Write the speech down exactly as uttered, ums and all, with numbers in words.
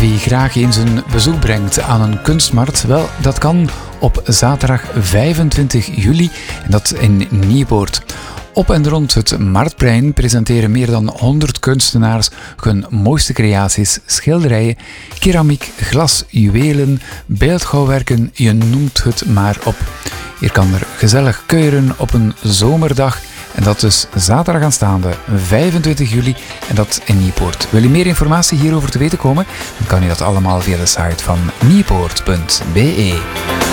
Wie graag eens een bezoek brengt aan een kunstmarkt, wel, dat kan op zaterdag vijfentwintig juli, en dat in Nieuwpoort. Op en rond het Marktplein presenteren meer dan honderd kunstenaars hun mooiste creaties, schilderijen, keramiek, glas, juwelen, beeldhouwwerken, je noemt het maar op. Hier kan er gezellig kuieren op een zomerdag. En dat is zaterdag aanstaande vijfentwintig juli en dat in Nieuwpoort. Wil je meer informatie hierover te weten komen? Dan kan je dat allemaal via de site van nieuwpoort punt be.